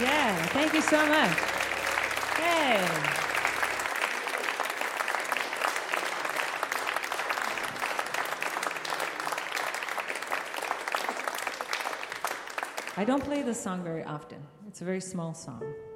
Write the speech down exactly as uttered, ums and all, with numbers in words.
Yeah, thank you so much. Hey. I don't play this song very often. It's a very small song.